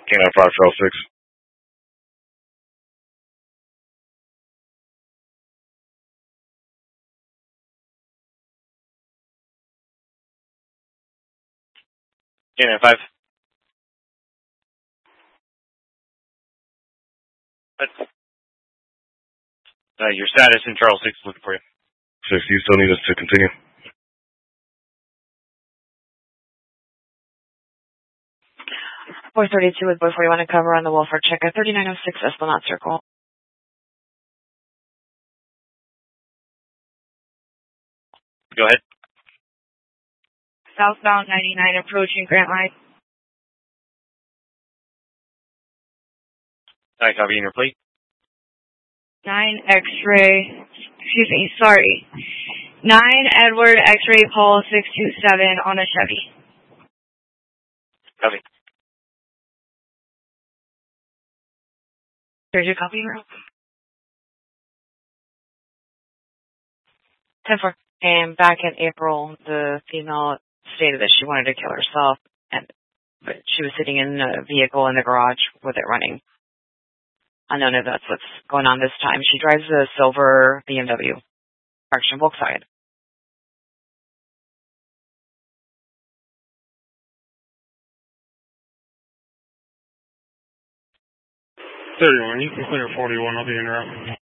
Canine 5, Charles 6. Canine 5. Your status in Charles 6 is looking for you. 6, do you still need us to continue? Boy 32 with Boy 41 to cover on the Wolford check at 3906 Esplanade Circle. Go ahead. Southbound 99 approaching Grant Line. Hi, copy in your plate. 9 X-ray, 9 Edward X-ray Paul 627 on a Chevy. Copy. Here's your copy, bro. 10-4. And back in April, the female stated that she wanted to kill herself, but she was sitting in a vehicle in the garage with it running. Unknown if that's what's going on this time. She drives a silver BMW, parked on Volkswagen. You can clear 41, I'll be in route.